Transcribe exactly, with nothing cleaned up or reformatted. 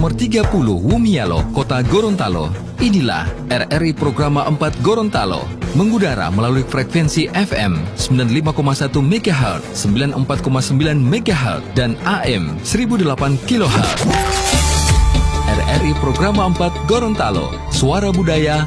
nomor tiga puluh Wumialo, Kota Gorontalo. Inilah R R I Programa empat Gorontalo, mengudara melalui frekuensi F M sembilan puluh lima koma satu megahertz, sembilan puluh empat koma sembilan megahertz, dan A M seribu delapan kilohertz. R R I Programa empat Gorontalo, suara budaya